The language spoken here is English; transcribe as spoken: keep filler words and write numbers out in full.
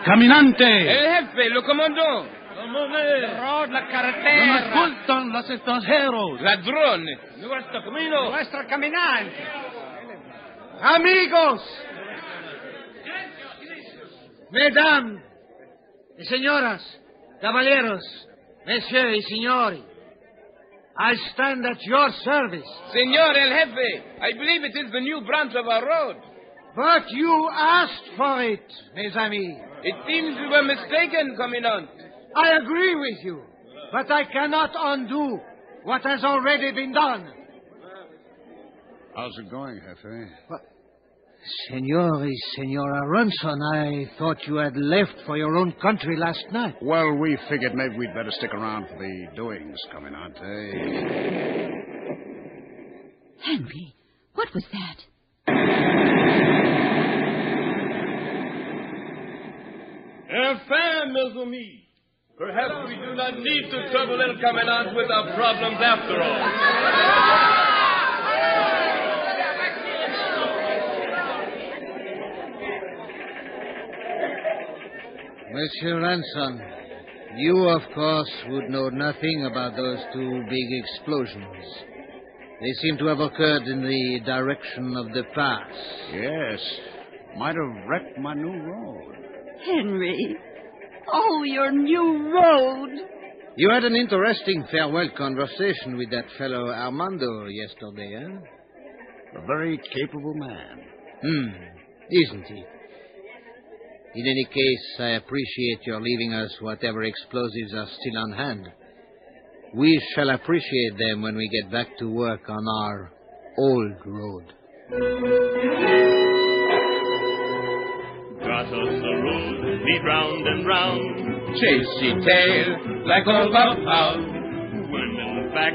Caminante. El jefe, lo comandó. Road, la No carretera. escoltan los extranjeros. Ladrón. Nuestro camino. Nuestro caminante. Amigos, mesdames y señoras, caballeros, messieurs y signori, I stand at your service. Señor el jefe, I believe it is the new branch of our road. But you asked for it, mes amis. It seems we were mistaken, Commandant. I agree with you, but I cannot undo what has already been done. How's it going, Jefe? Senor y Senora Ronson, I thought you had left for your own country last night. Well, we figured maybe we'd better stick around for the doings, Commandante. Henry, what was that? Enfin, mes amis. Perhaps we do not need to trouble El Commandant with our problems after all. Monsieur Ranson, you, of course, would know nothing about those two big explosions. They seem to have occurred in the direction of the pass. Yes. Might have wrecked my new road. Henry. Oh, your new road. You had an interesting farewell conversation with that fellow Armando yesterday, eh? A very capable man. Hmm, isn't he? In any case, I appreciate your leaving us whatever explosives are still on hand. We shall appreciate them when we get back to work on our old road. Got us the road, lead round and round. Chase ye tail like old buffalo. When in